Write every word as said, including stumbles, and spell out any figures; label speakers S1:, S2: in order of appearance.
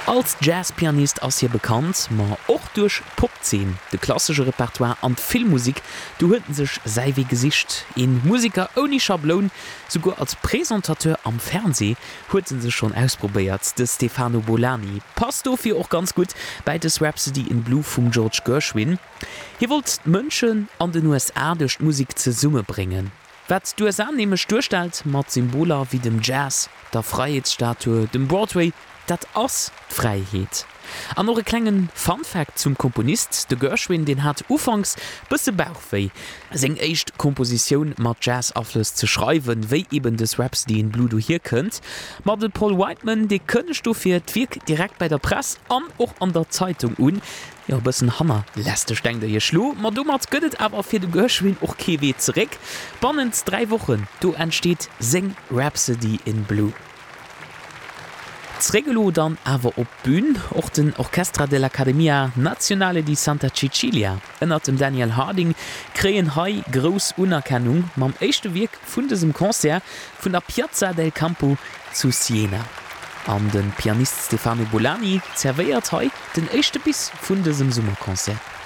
S1: Als Jazzpianist ass hier bekannt, ma och durch Popzehn, de klassische Repertoire an Filmmusik, du hueten sech sei wie Gesicht. In Musiker ohne Schablon, sogar als Präsentateur am Fernseh, hueten se schon ausprobiert, de Stefano Bolani. Passt dofir auch ganz gut bei des Rhapsody in Blue vom George Gershwin. Hier wollt Mënschen an den U S A durch Musik ze Summe bringen. Wat du es annehmech durchstellt, mat Symboler wie dem Jazz, der Freiheitsstatue, dem Broadway, dat ass Freiheet. An eure klengen Funfact zum Komponist, de Gershwin den hat ufangs bësse Bauchwei. Seng echt Komposition mat Jazz-Affluss zu schreiben, wéi eben des Rhapsody in Blue du hier könnt. Mat de Paul Whiteman, de kënnest du fir d'Wirk direkt bei der Presse an och an der Zeitung un. Ja, bëssen Hammer läste denk der hier schlo, ma du mat gëtt aber fir de Gershwin och K W zurück. Bannens drei Wochen, du entsteht Sing Rhapsody in Blue. Zregelo dann awer op Bühn och den Orchestra dell'Accademia Nazionale di Santa Cecilia. Ennner dem Daniel Harding kreen hai gros Unerkennung mam echte Wirk vun desem Konzert vun der Piazza del Campo zu Siena. An den Pianist Stefano Bolani zerveiert hai den echte bis vun desem Summerkonzert.